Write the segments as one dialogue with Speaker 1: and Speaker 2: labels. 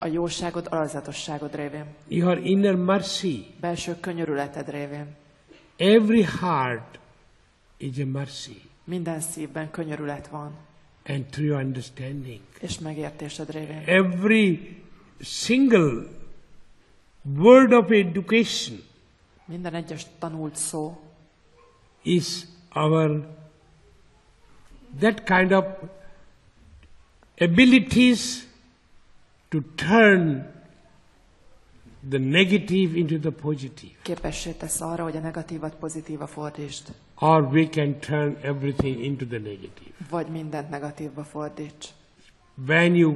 Speaker 1: A jóságod, alázatosságod révén.
Speaker 2: Your inner mercy.
Speaker 1: Belső könyörületed révén.
Speaker 2: Every heart is a mercy.
Speaker 1: Minden szívben könyörület van.
Speaker 2: And through understanding.
Speaker 1: És megértésed révén.
Speaker 2: Every single word of education.
Speaker 1: Minden egyes tanult szó.
Speaker 2: Is our that kind of abilities to turn the negative into the positive.
Speaker 1: Képessé tesz arra, hogy a negatívat pozitíva fordítsd.
Speaker 2: Or we can turn everything into the negative.
Speaker 1: Vagy mindent negatívba fordíts.
Speaker 2: When you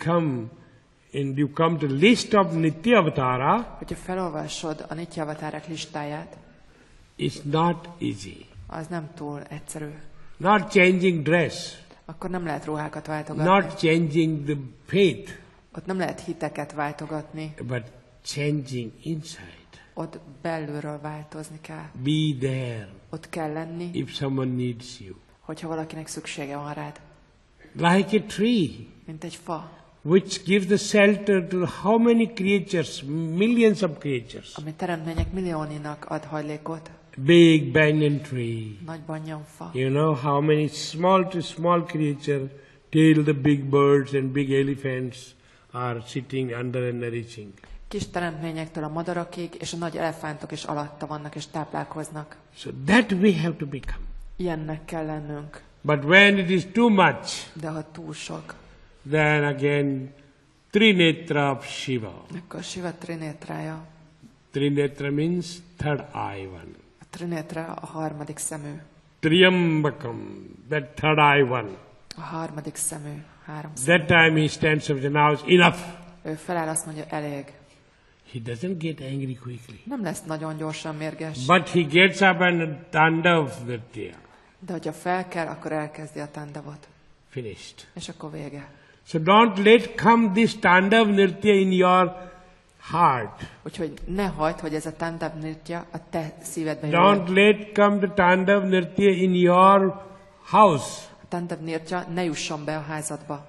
Speaker 2: come to the list of Nitya Avatara,
Speaker 1: hogyha felolvasod a Nitya Avatárák listáját,
Speaker 2: it's not easy.
Speaker 1: Az nem túl egyszerű.
Speaker 2: Not changing dress.
Speaker 1: Akkor nem lehet ruhákat váltogatni.
Speaker 2: Not changing the faith.
Speaker 1: Ott nem lehet hiteket váltogatni.
Speaker 2: But changing inside.
Speaker 1: Ott belülről változni kell.
Speaker 2: Be there.
Speaker 1: Ott kell lenni.
Speaker 2: If someone needs you.
Speaker 1: Hogyha valakinek szüksége van rád.
Speaker 2: Like a tree.
Speaker 1: Mint egy fa.
Speaker 2: Which gives the shelter to how many creatures, millions of creatures.
Speaker 1: Ami teremtmények millióninak ad hajlékot.
Speaker 2: Big banyan tree.
Speaker 1: Nagy banyanfa.
Speaker 2: You know how many small to small creatures till the big birds and big elephants are sitting under and nourishing.
Speaker 1: Kis teremtményektől a madarakig és a nagy elefántok is alatta vannak és táplálkoznak.
Speaker 2: So that we have to become.
Speaker 1: Ilyennek kell lennünk.
Speaker 2: But when it is too much,
Speaker 1: de ha túl sok,
Speaker 2: then again Trinetra of Shiva.
Speaker 1: Akkor Shiva Trinétrája.
Speaker 2: Trinetra means third eye one.
Speaker 1: A Trinétra a harmadik szemű.
Speaker 2: Triambakam, that third eye one.
Speaker 1: A harmadik szemű, három szemű.
Speaker 2: That time he stands up and now it's enough.
Speaker 1: Ő feláll, azt mondja, elég.
Speaker 2: He doesn't get angry quickly.
Speaker 1: Nem lesz nagyon gyorsan mérges.
Speaker 2: But he gets up and Tandav Nritya.
Speaker 1: De hogyha fel kell, akkor elkezdi a tandavot.
Speaker 2: Finished.
Speaker 1: És akkor vége.
Speaker 2: So don't let come this Tandav Nritya in your heart.
Speaker 1: Úgyhogy ne hagyd, hogy ez a Tandav Nritya a te szívedbe
Speaker 2: Don't
Speaker 1: jön.
Speaker 2: let come the Tandav Nritya in your house.
Speaker 1: A Tandav Nritya ne jusson be a házadba.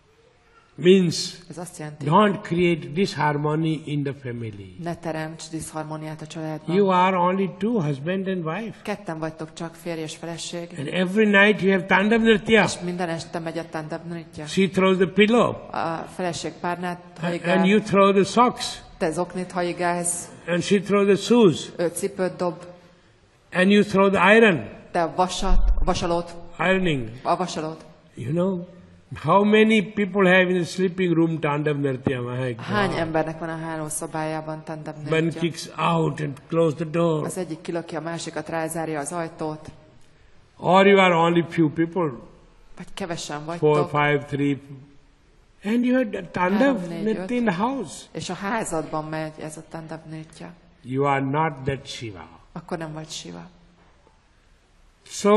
Speaker 2: Means
Speaker 1: Ez azt jelenti,
Speaker 2: don't create disharmony in the family.
Speaker 1: ne teremts diszharmóniát a családban.
Speaker 2: You are only two, husband and wife.
Speaker 1: Ketten vagytok csak, férj és feleség.
Speaker 2: And every night you have Tandav Nritya.
Speaker 1: És minden este megy a Tandav Nritya.
Speaker 2: She throws the pillow.
Speaker 1: A feleség párnát
Speaker 2: And
Speaker 1: hajigál,
Speaker 2: you throw the socks.
Speaker 1: te zoknit hajigálsz,
Speaker 2: And she throws the shoes.
Speaker 1: ő cipőt dob,
Speaker 2: And you throw the iron.
Speaker 1: te a vasalót,
Speaker 2: Ironing.
Speaker 1: a vasalót.
Speaker 2: You know, how many people have in the sleeping room Tandav Nritya? My God.
Speaker 1: Hány embernek van a hálószobájában Tandav
Speaker 2: One
Speaker 1: Nritya?
Speaker 2: kicks out and close the door.
Speaker 1: Az egyik kilöki a másikat, rázárja az ajtót,
Speaker 2: Or you are only few people.
Speaker 1: vagy kevesen
Speaker 2: 4,
Speaker 1: vagytok,
Speaker 2: 5, 3. And you have Tandav
Speaker 1: 3, 4,
Speaker 2: Nritya in the house.
Speaker 1: és a házadban megy ez a Tandav Nritya.
Speaker 2: You are not that Shiva.
Speaker 1: Akkor nem vagy Shiva.
Speaker 2: So,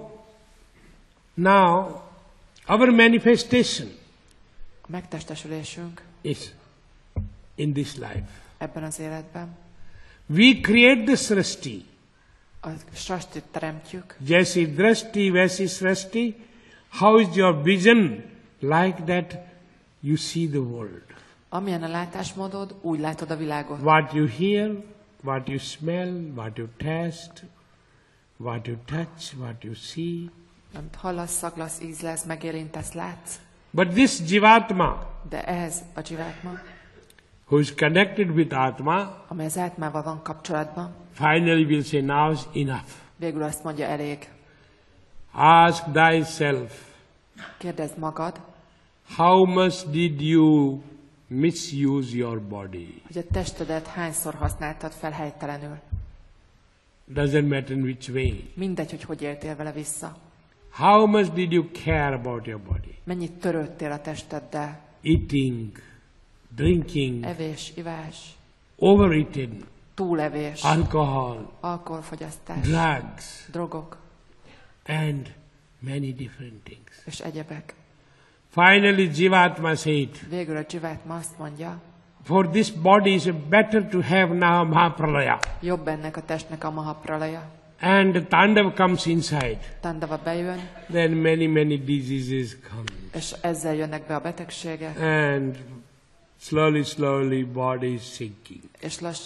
Speaker 2: now, our manifestation
Speaker 1: A megtestesülésünk
Speaker 2: is in this life.
Speaker 1: ebben az életben.
Speaker 2: We create the Srishti.
Speaker 1: A Srashtit teremtjük.
Speaker 2: Jaisi Drashti, Vaisi Srishti. How is your vision? Like that you see the world.
Speaker 1: Amilyen a látásmódod, úgy látod a világot.
Speaker 2: What you hear, what you smell, what you taste, what you touch, what you see.
Speaker 1: Amit hallasz, szaglasz, ízlesz, megérintesz, látsz.
Speaker 2: But this Jivatma,
Speaker 1: De ehhez a Jivatma,
Speaker 2: who is connected with Atma,
Speaker 1: amely az átmával van kapcsolatban,
Speaker 2: finally will say, now is enough.
Speaker 1: végül azt mondja, elég.
Speaker 2: Ask thyself,
Speaker 1: Kérdezd magad,
Speaker 2: how much did you misuse your body?
Speaker 1: hogy a testedet hányszor használtad fel helytelenül.
Speaker 2: Doesn't matter in which way.
Speaker 1: Mindegy, hogy éltél vele vissza.
Speaker 2: How much did you care about your body?
Speaker 1: Mennyit törődtél a testeddel.
Speaker 2: Eating, drinking,
Speaker 1: Evés, ivás,
Speaker 2: overeating,
Speaker 1: túlevés,
Speaker 2: alcohol,
Speaker 1: alkoholfogyasztás,
Speaker 2: drugs,
Speaker 1: drogok
Speaker 2: and many different things.
Speaker 1: és egyebek.
Speaker 2: Finally, Jivatma said,
Speaker 1: Végül a Jivatma azt mondja,
Speaker 2: for this body is better to have now Mahapralaya.
Speaker 1: jobb ennek a testnek a Mahapralaya.
Speaker 2: And the Tandav comes inside.
Speaker 1: Tandava bejön,
Speaker 2: Then many diseases come.
Speaker 1: és ezzel jönnek be a betegségek,
Speaker 2: And slowly, slowly body is sinking.
Speaker 1: És